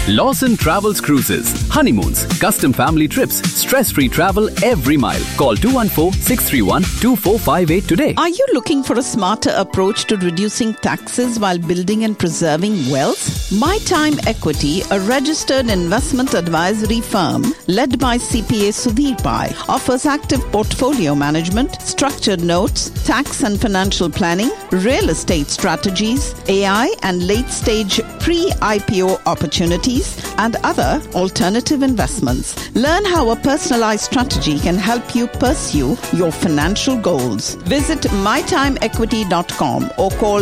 Lawson Travels Cruises. Honeymoons, custom family trips, stress-free travel every mile. Call 214-631-2458 today. Are you looking for a smarter approach to reducing taxes while building and preserving wealth? My Time Equity, a registered investment advisory firm led by CPA Sudhir Pai, offers active portfolio management, structured notes, tax and financial planning, real estate strategies, AI and late-stage pre-IPO opportunities, and other alternative investments. Learn how a personalized strategy can help you pursue your financial goals. Visit mytimeequity.com or call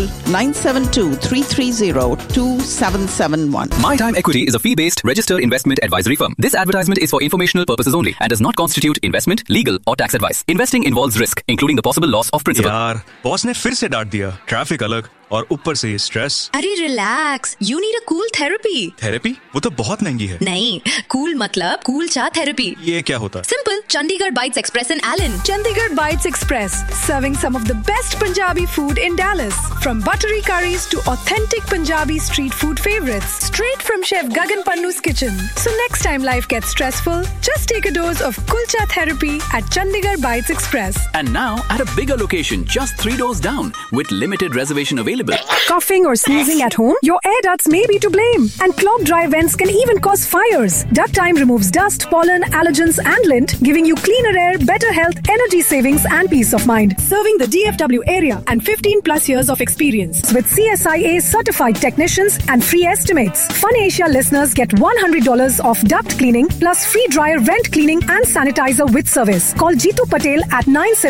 972-330-2771. My Time Equity is a fee-based registered investment advisory firm. This advertisement is for informational purposes only and does not constitute investment, legal or tax advice. Investing involves risk, including the possible loss of principal. यार, boss ने फिर से डांट दिया। Traffic अलग और ऊपर से ये स्ट्रेस। अरे relax, you need a cool therapy. Therapy? वो तो बहुत महंगी है। नहीं, कूल मतलब कूल चा थेरेपी। ये क्या होता है? Simple, Chandigarh Bites Express in Allen. Chandigarh Bites Express, serving some of the best Punjabi food in Dallas. From buttery curries to authentic Punjabi street food favorites. Straight from Chef Gagan Pannu's kitchen. So next time life gets stressful, just take a dose of Kulcha therapy at Chandigarh Bites Express. And now at a bigger location, just 3 doors down, with limited reservation available. Coughing or sneezing at home? Your air ducts may be to blame. And clogged dry vents can even cause fires. Duct Time removes dust, pollen, allergens and lint, giving you cleaner air, better health, energy savings and peace of mind. Serving the DFW area and 15 plus years of experience. With CSIA certified technicians and free estimates. Fun Asia listeners get $100 off duct cleaning plus free dryer vent cleaning and sanitizer with service. Call Jeetu Patel at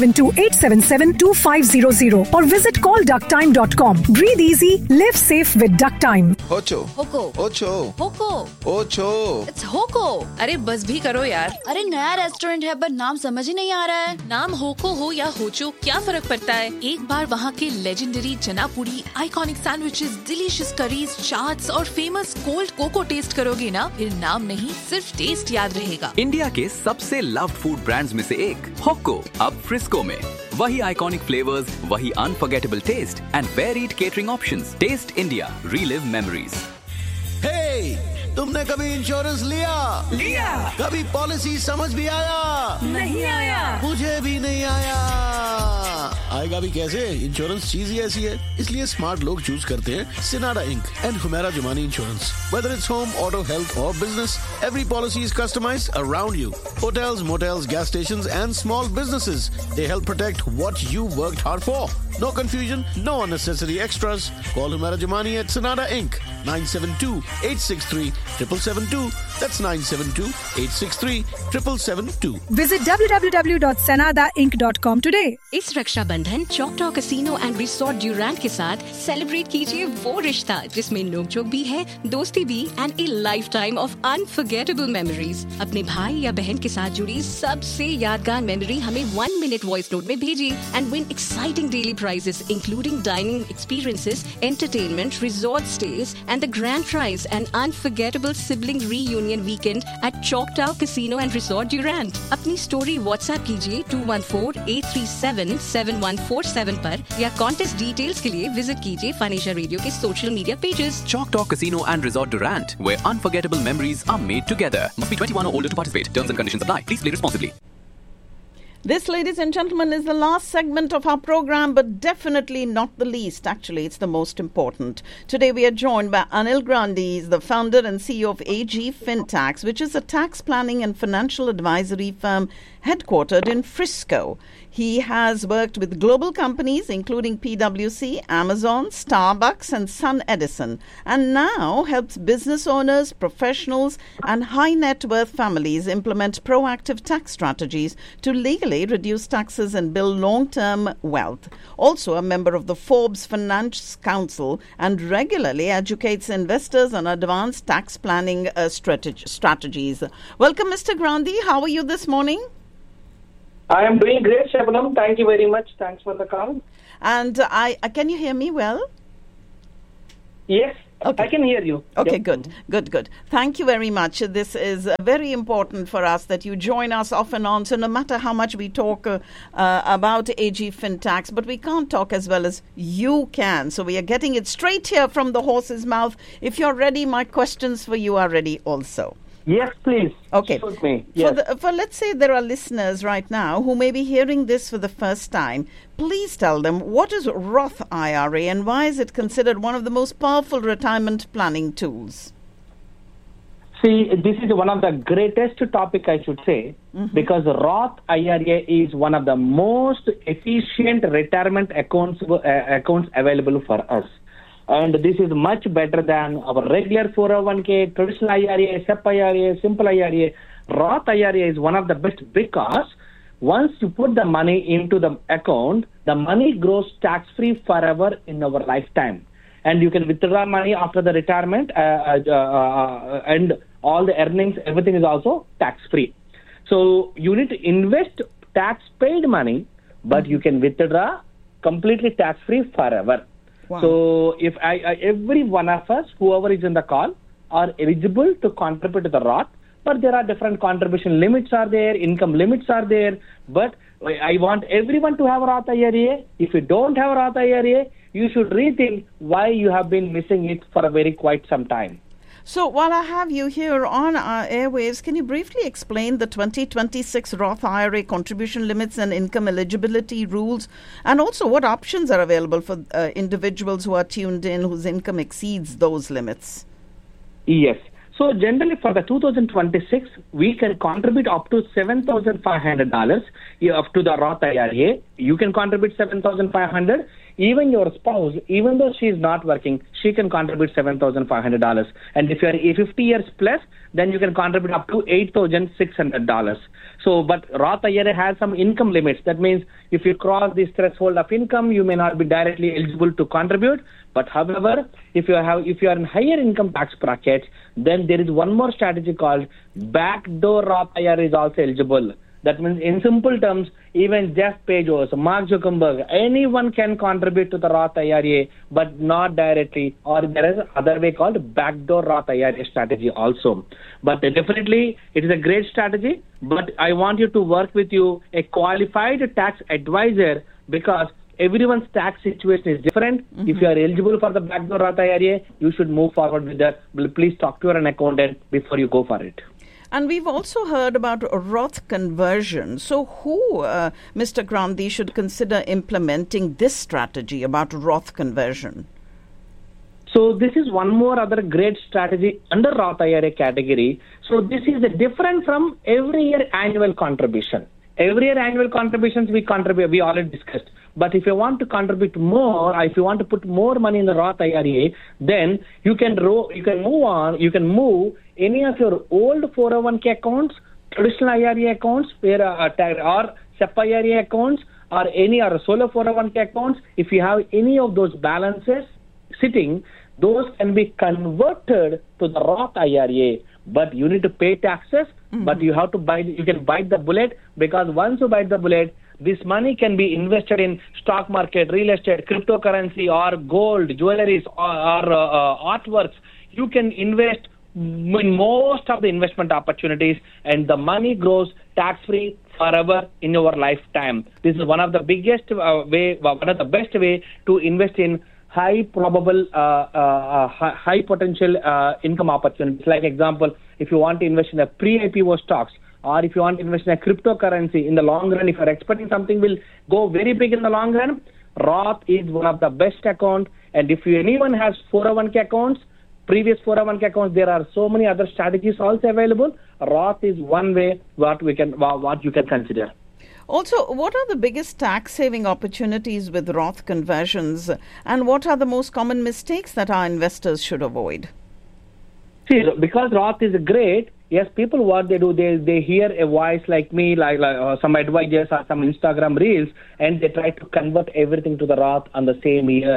972-877-2500 or visit callducttime.com. Breathe easy, live safe with Duct Time. Hocho. Hoko. Ocho. Hoko. Ocho. It's Hoko. अरे बस भी करो यार। अरे नया restaurant है पर नाम समझ ही नहीं आ रहा है। नाम होको हो या होचो क्या फर्क पड़ता है? एक बार वहाँ के लेजेंडरी चना पूड़ी, iconic sandwiches, delicious curries, chaats और फेमस कोल्ड कोको टेस्ट करोगे ना, फिर नाम नहीं सिर्फ टेस्ट याद रहेगा। इंडिया के सबसे लव्ड फूड ब्रांड्स में से एक होको अब फ्रिस्को में। वही आइकॉनिक फ्लेवर्स, वही unforgettable test and varied catering options. Test India, relive memories. हे, तुमने कभी इंश्योरेंस लिया? कभी पॉलिसी समझ भी आया? नहीं आया। मुझे भी नहीं आया। आएगा भी कैसे? इंश्योरेंस चीज ही ऐसी है, इसलिए स्मार्ट लोग चूज करते हैं सिनारा ink and Humaira Jumani insurance. Whether it's home, auto, health or business, every policy is customized around you. Hotels, motels, gas stations and small businesses, they help protect what you worked hard for. No confusion, no unnecessary extras. Call Humera Jumani at Sonata Inc. 972-863-7772. That's 972-863-7772. Visit www.sanadainc.com today. इस Rakshabandhan चौकटॉ casino and resort Durant के साथ celebrate कीजिए वो रिश्ता जिसमें नोकझोंक भी है, दोस्ती भी and A life time of unforgettable memories. अपने भाई या बहन के साथ जुड़ी सबसे यादगार मेमोरी हमें 1 minute वॉइस नोट में भेजिए and win exciting daily prizes including dining experiences, entertainment, resort stays and the grand prize an unforgettable sibling reunion weekend at Choctaw Casino and Resort Durant. अपनी स्टोरी व्हाट्सएप कीजिए 214-837-7147 पर या contest details के लिए visit कीजिए फनेशिया radio के social media pages. Choctaw Casino and Resort Durant, where unforgettable memories are made together. Must be 21 or older to participate. Terms and conditions apply. Please play responsibly. This, ladies and gentlemen, is the last segment of our program, but definitely not the least. Actually, it's the most important. Today, we are joined by Anil Grandi. He's the founder and CEO of AG FinTax, which is a tax planning and financial advisory firm headquartered in Frisco. He has worked with global companies including PwC, Amazon, Starbucks and Sun Edison, and now helps business owners, professionals and high net worth families implement proactive tax strategies to legally reduce taxes and build long-term wealth. Also a member of the Forbes Finance Council and regularly educates investors on advanced tax planning strategies. Welcome, Mr. Grandi. How are you this morning? I am doing great, Shabnam. Thank you very much. Thanks for the call. And can you hear me well? Yes, I can hear you. Okay, Yep. good. Thank you very much. This is very important for us that you join us off and on. So no matter how much we talk about AG FinTax, but we can't talk as well as you can. So we are getting it straight here from the horse's mouth. If you're ready, my questions for you are ready also. Yes, please. Okay. Shoot me. Yes. For let's say there are listeners right now who may be hearing this for the first time, please tell them what is Roth IRA and why is it considered one of the most powerful retirement planning tools? See, this is one of the greatest topic, I should say, because Roth IRA is one of the most efficient retirement accounts available for us. And this is much better than our regular 401k, traditional IRA, SEP IRA, simple IRA. Roth IRA is one of the best because once you put the money into the account, the money grows tax-free forever in our lifetime. And you can withdraw money after the retirement and all the earnings, everything is also tax-free. So you need to invest tax-paid money, but you can withdraw completely tax-free forever. Wow. So if every one of us, whoever is in the call, are eligible to contribute to the Roth, but there are different contribution limits are there, income limits are there, but I want everyone to have a Roth IRA. If you don't have a Roth IRA, you should rethink why you have been missing it for a very quite some time. So while I have you here on our airwaves, can you briefly explain the 2026 Roth IRA contribution limits and income eligibility rules, and also what options are available for individuals who are tuned in whose income exceeds those limits? Yes. So generally for the 2026, we can contribute up to $7,500 to the Roth IRA. You can contribute $7,500. Even your spouse, even though she is not working, she can contribute $7,500. And if you are 50 years plus, then you can contribute up to $8,600. So, but Roth IRA has some income limits. That means if you cross this threshold of income, you may not be directly eligible to contribute. But however, if you are in higher income tax bracket, then there is one more strategy called backdoor Roth IRA is also eligible. That means, in simple terms, even Jeff Bezos, Mark Zuckerberg, anyone can contribute to the Roth IRA, but not directly. Or there is other way called backdoor Roth IRA strategy also. But definitely, it is a great strategy. But I want you to work with a qualified tax advisor, because everyone's tax situation is different. If you are eligible for the backdoor Roth IRA, you should move forward with that. Please talk to an accountant before you go for it. And we've also heard about Roth conversion. So who, Mr. Grandi, should consider implementing this strategy about Roth conversion? So this is one more other great strategy under Roth IRA category. So this is different from every year annual contribution. Every year annual contributions we already discussed. But if you want to contribute more, if you want to put more money in the Roth IRA, then you can move any of your old 401k accounts, traditional IRA accounts, or SEP IRA accounts, or any other solo 401k accounts. If you have any of those balances sitting, those can be converted to the Roth IRA. But you need to pay taxes, but you can bite the bullet, because once you bite the bullet, this money can be invested in stock market, real estate, cryptocurrency, or gold, jewelries, or artworks. You can invest in most of the investment opportunities, and the money grows tax-free forever in your lifetime. This is one of the biggest one of the best way to invest in high probable, high potential income opportunities. Like example, if you want to invest in a pre-IPO stocks, or if you want to invest in a cryptocurrency in the long run, if you're expecting something will go very big in the long run, Roth is one of the best account. And if anyone has 401k accounts, previous 401k accounts, there are so many other strategies also available. Roth is one way what you can consider. Also, what are the biggest tax-saving opportunities with Roth conversions, and what are the most common mistakes that our investors should avoid? See, because Roth is great, yes, people what they do, they hear a voice like me, like some advisors or some Instagram reels, and they try to convert everything to the Roth on the same year.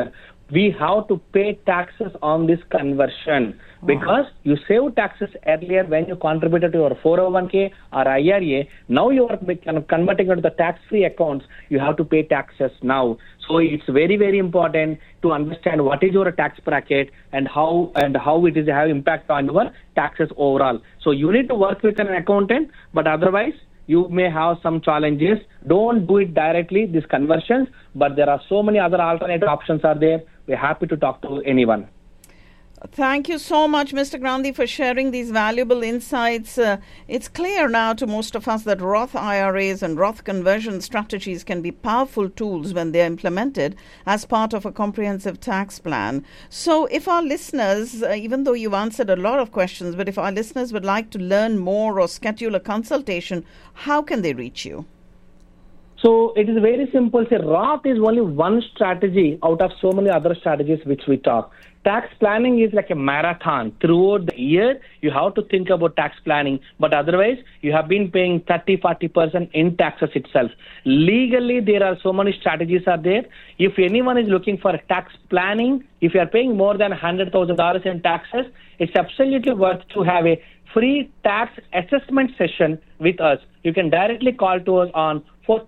we have to pay taxes on this conversion because you save taxes earlier when you contributed to your 401k or IRA. Now you are converting into the tax-free accounts. You have to pay taxes now. So it's very, very important to understand what is your tax bracket and how it is have impact on your taxes overall. So you need to work with an accountant, but otherwise you may have some challenges. Don't do it directly, these conversions, but there are so many other alternative options are there. We're happy to talk to anyone. Thank you so much, Mr. Gandhi, for sharing these valuable insights. It's clear now to most of us that Roth IRAs and Roth conversion strategies can be powerful tools when they're implemented as part of a comprehensive tax plan. So if our listeners, even though you've answered a lot of questions, but if our listeners would like to learn more or schedule a consultation, how can they reach you? So it is very simple. Say Roth is only one strategy out of so many other strategies which we talk. Tax planning is like a marathon. Throughout the year, you have to think about tax planning, but otherwise, you have been paying 30-40% in taxes itself. Legally, there are so many strategies are there. If anyone is looking for tax planning, if you are paying more than $100,000 in taxes, it's absolutely worth to have a free tax assessment session with us. You can directly call to us on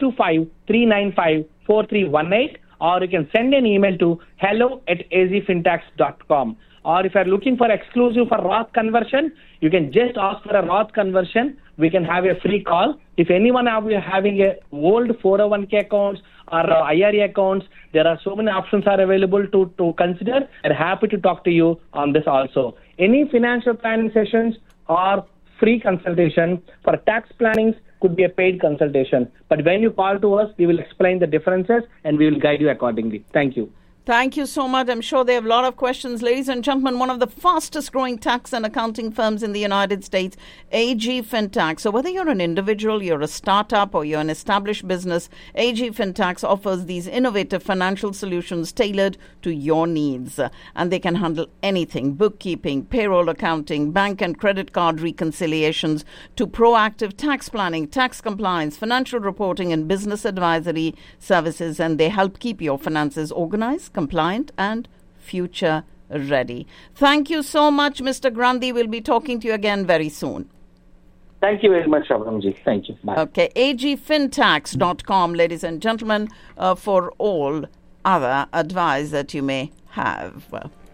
425-395-4318, or you can send an email to hello@azfintax.com. Or if you are looking for exclusive for Roth conversion, you can just ask for a Roth conversion. We can have a free call. If anyone having a old 401k accounts or IRA accounts, there are so many options are available to consider. We're happy to talk to you on this also. Any financial planning sessions or free consultation for tax plannings could be a paid consultation. But when you call to us, we will explain the differences and we will guide you accordingly. Thank you. Thank you so much. I'm sure they have a lot of questions. Ladies and gentlemen, one of the fastest growing tax and accounting firms in the United States, AG Fintax. So whether you're an individual, you're a startup, or you're an established business, AG Fintax offers these innovative financial solutions tailored to your needs. And they can handle anything: bookkeeping, payroll accounting, bank and credit card reconciliations, to proactive tax planning, tax compliance, financial reporting, and business advisory services. And they help keep your finances organized, compliant, and future ready. Thank you so much, Mr. Gandhi. We'll be talking to you again very soon. Thank you very much, Shabramji. Thank you. Bye. Okay, agfintax.com, ladies and gentlemen, for all other advice that you may have.